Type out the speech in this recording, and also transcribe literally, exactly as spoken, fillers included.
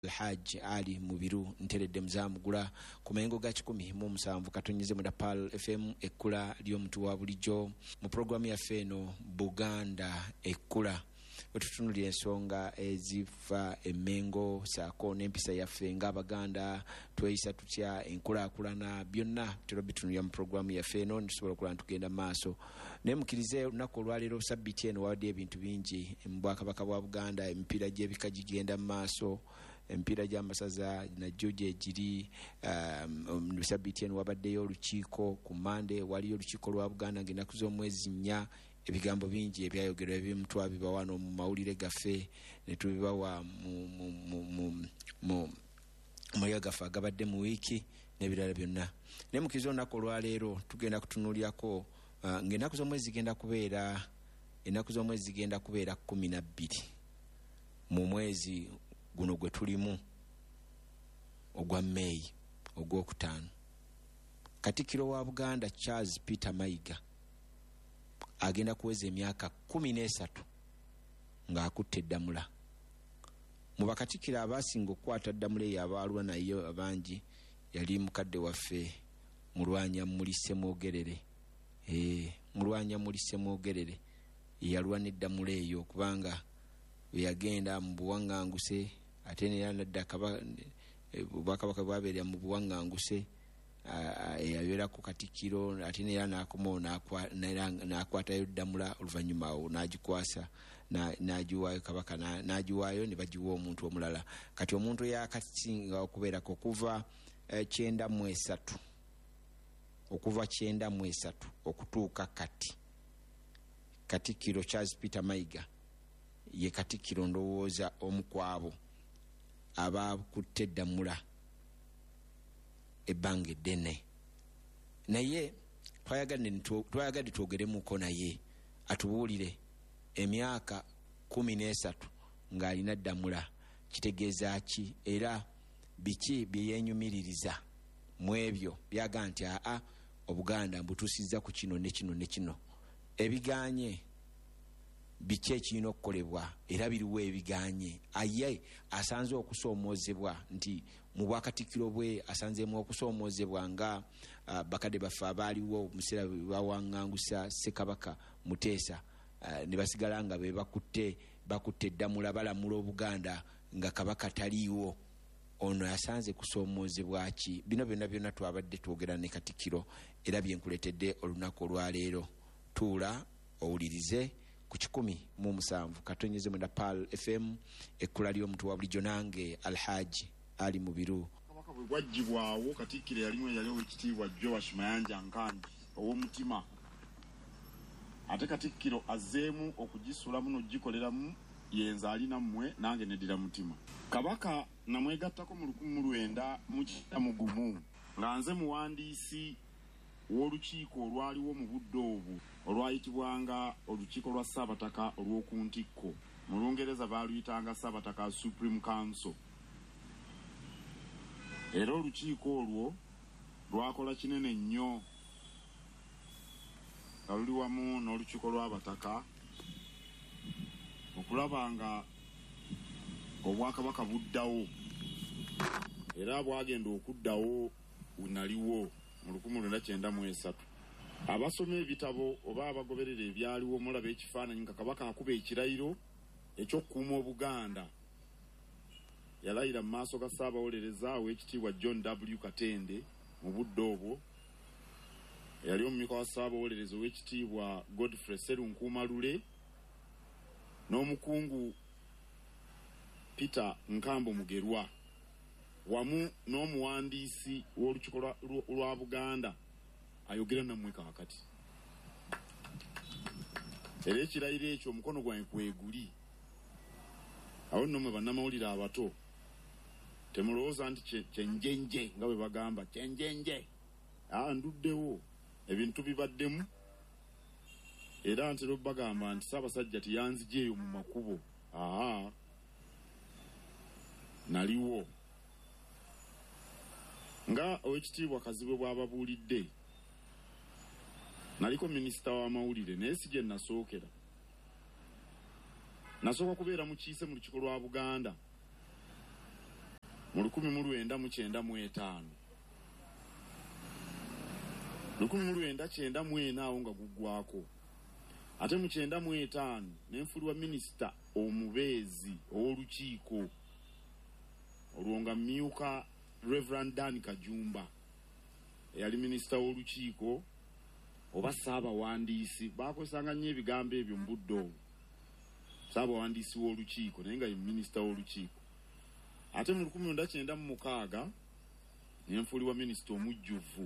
Alhaji Ali Mubiru nteredde muzamugula ku mengo ga kikumi mu musanvu katonyize mu Dapal F M ekkula ly'omuntu wa bulijjo mu programu ya Feno Buganda ekkula wetutunulira ensonga ezifa emengo saako n'empisa yaffe ng'Abaganda tweyisa tutya enkulaakulana byonna tero bitunulira mu programu ya Feno ntusobola okulaba tugenda maaso naye mukirize olunaku olwaleero sabbiti eno wawadde ebintu bingi mu Bwakabaka bwa Buganda emipiira gy'ebika gigenda maaso empiira gy'amasaza najjo gye giri um, sabbiti eno wabaddeyo olukiiko ku Mande waliyo olukiiko lwa Buganda ng'ennaku z'omwezi nnya ebigambo bingi ebyayogerwa ebimu twabibawa wano mu mawulire gaffe ne tubibawa mu mu mu mu moya gaffe agabadde mu wiiki n'ebirala byonna ne mukizo olunaku olwaleero tugenda kutunuulyako uh, ng'ennaku z'omwezi zigenda kubeera ennaku z'omwezi zigenda kubeera kkumi na bbiri mu mwezi guno gwe tulimu ogwa May ogwokutaano. Katikkiro wa Buganda Charles Peter Mayiga agenda kuweza emyaka kumi n'esatu ng'akutte eddamula. Mu bakatikkiro abaasinga okukwata eddamula eyo abaalwa nayo abangi yali mukadde waffe Mulwanya Mulise Mwogerere. Eh, Mulwanya Mulise Mwogerere yalwana eddamula eyo kubanga bwe yagenda mu buwaŋŋanguse ate ne yanadda Bwakabaka bwabeera mu buwaŋŋanguse yabeera ku Katikkiro ate ne yanaakomawo n'akwatayo ddamula oluvannyuma awo n'agikwasa n'agiwaayo Kabaka n'agiwaayo ne bagiwa omuntu omulala. Kati omuntu yakasinga okubeerako okuva kyenda mu esatu okuva kyenda mu esatu okutuuka kati Katikkiro Charles Peter Mayiga ye Katikkiro ndowooza omukwabo abakutte eddamula ebbanga eddene naye twayagadde twogeremuko naye atubuulire emyaka kumi n'esatu ng'alina ddamula kitegeeza ki era biki bye yeenyumiririza mu ebyo byaga nti aa Obuganda mbutuusizza ku kino ne kino ne kino ebiganye biki ekirina okukolebwa era biriwo ebiganye aye asanze okusoomoozebwa nti mu Bwakatikkiro bwe asanzeemu okusoomoozebwa nga uh, bakadde baffe abaaliwo museera bawaŋŋangusa Ssekabaka Muteesa uh, ne basigala nga be bakutte bakutte eddamula balamula Obuganda nga Kabaka taliiwo. Ono yasanze kusoomoozebwa ki? Bino byonna byonna twabadde twogera ne Katikkiro era byenkuletedde olunaku olwaleero. Tuula owulirize ku kikumi mu musanvu katonyeze mu Dapal F M ekkula ly'omuntu wa bulijjo nange Alhaji Ali Mubiru. Kabaka bwe bwaggyibwawo Katikkiro yalimu yaliwo ekitiibwa Joash Mayanja Nkanji ow'omutima ate Katikkiro azzeemu okugisulamu n'ogikoleramu yenza alina mmwe nange neddira mutima. Kabaka namwegattako mu lukumi mu lwenda mu kitamu gumu nga nze muwandiisi w'olukiiko olwaliwo mu budde obwo olwayitibwanga olukiiko lwa Ssaabataka olw'oku ntikko mu Lungereza baaluyitanga Ssaabataka Supreme Council. Era olukiiko olwo lwakola kinene nnyo nga luli wamu n'olukiiko lw'Abataka okulaba nga Obwakabaka buddawo era bwagenda okuddawo unaliwo mu lukumi lwenda kyenda mu esatu. Abasoma ebitabo oba abagoberera ebyaliwo mulaba ekifaananyi nga Kabaka akuba ekirayiro eky'okukuuma Obuganda. Yalayira mu maaso ga Ssaabawolereza w'ekitiibwa John W. Katende mu budde obwo. Yali omumyuka wa Ssaabawolereza w'ekitiibwa Godfrey Sserunkuumalule n'omukungu Peter Nkambo Mugerwa wamu n'omuwandiisi w'olukiiko lwa Buganda ayogera nammwe kaakati. Era ekirayiro ekyo omukono gwange kweguli. Awo nno mwe bannamawulire abato temulowooza nti kyenjenje nga bwe bagamba kyenjenje. Ah, nduddewo ebintu bibaddemu era ntera bagamba nti Ssaabasajja tiyanzijeeyo mu makubo. Aa, naliwo nga owekitiibwa Kazibwe bw'ababuulidde naliko minisita w'amawulire naye si gye nasookera. Nasooka kubeera mukiise mu lukiiko lwa Buganda mu lukumi mu lwenda mu kyenda mu etaano lukumi mu lwenda kyenda mu ena awo nga guggwako ate mu kyenda mu etaano nenfulibwa minisita omubeezi ow'olukiiko olwo nga myuka Reverend Dan Kajumba eyali minisita w'olukiiko oba Ssaabawandiisi bakozesanga nnyo ebigambo ebyo mu budde obwo Ssaabawandiisi w'olukiiko naye nga ye minisita w'olukiiko ate mu lukumi lwenda kyenda mu mukaaga nenfulibwa minisita omujjuvu